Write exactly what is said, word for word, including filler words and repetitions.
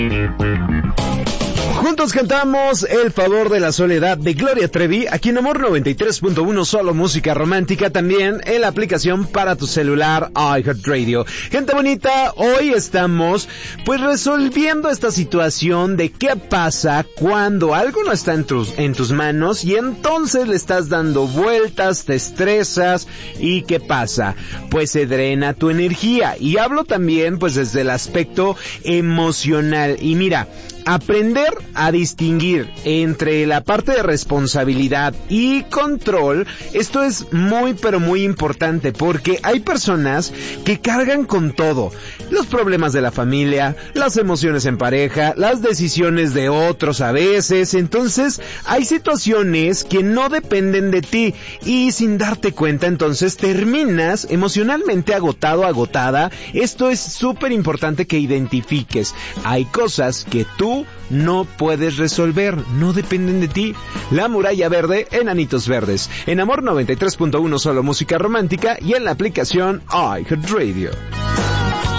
Juntos cantamos El favor de la soledad de Gloria Trevi, aquí en Amor noventa y tres punto uno, solo música romántica, también en la aplicación para tu celular iHeartRadio. Gente bonita, hoy estamos pues resolviendo esta situación de qué pasa cuando algo no está en tus, en tus manos y entonces le estás dando vueltas, te estresas y qué pasa, pues se drena tu energía. Y hablo también pues desde el aspecto emocional. Y mira, aprender a distinguir entre la parte de responsabilidad y control, esto es muy pero muy importante, porque hay personas que cargan con todo: los problemas de la familia, las emociones en pareja, las decisiones de otros a veces. Entonces hay situaciones que no dependen de ti y sin darte cuenta entonces terminas emocionalmente agotado, agotada. Esto es súper importante que identifiques. Hay cosas que tú no puedes resolver, no dependen de ti. La Muralla Verde, Enanitos Verdes, en Amor noventa y tres punto uno, solo música romántica, y en la aplicación iHeartRadio.